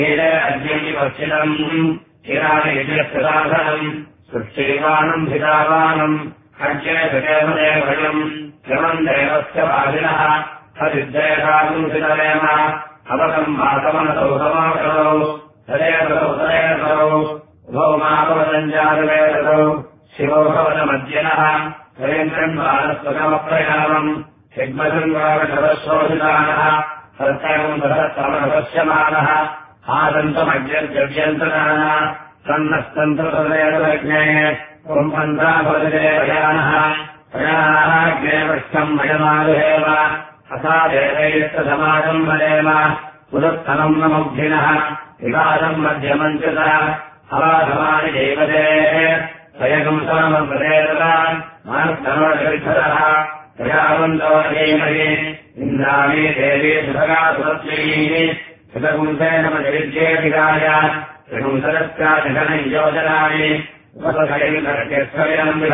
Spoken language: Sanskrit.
अद्यैवक्षितम् चिराणिजसाधनम् सृष्टिवानम् भितावानम् अर्जयदेवदेवयम् क्रमम् देवस्य वादिनः हरिद्वयकाकुंसितरेम अवकम् मातमनसौ समाकरौ तदेवतौ तदेवतौ उभौ मापवदञ्जातवेदतौ शिवो भवनमद्यनः हरेन्द्रम् बालस्वकमप्रयामम् हिग्मसङ्गावशवशोभितानः सत्यम् बृहत्तमपश्यमानः आदन्तमज्ञर्जव्यन्तराः सन्नस्तन्ततदेवज्ञे पुंपन्ताभवदेवयानः प्रयाणाग्नेपष्टम् मयमारुहेव असादेवैस्तसमाजम् वदेम उदत्तनम् नमुग्धिनः विवादम् मध्यमम् च हवाधमानि देवदेः स्वयगम् सममप्रदेवतान् मानस्तनोषरिधरः प्रयावन्तो धीमहि इन्द्राणी देवी सुभगा सुरत्रीः सुतपुंसेन मजविद्येधिकाय त्रिपुंसरस्याधिगणम् योजनानि उपसखैर्नरकेश्वरम्